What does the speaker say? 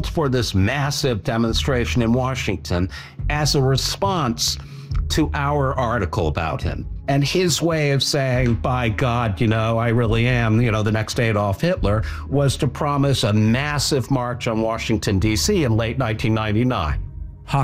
called for this massive demonstration in Washington as a response to our article about him. And his way of saying, by God, I really am, the next Adolf Hitler, was to promise a massive march on Washington, D.C. in late 1999.